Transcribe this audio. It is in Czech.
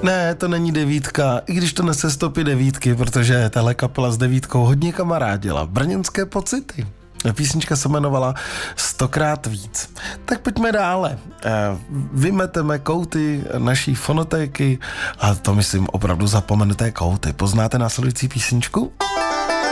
Ne, to není devítka, i když to nese stopy devítky, protože tahle kapela s devítkou hodně kamarádila. Brněnské pocity. Písnička se jmenovala 100krát víc. Tak pojďme dále. Vymeteme kouty naší fonotéky a to myslím opravdu zapomenuté kouty. Poznáte následující písničku?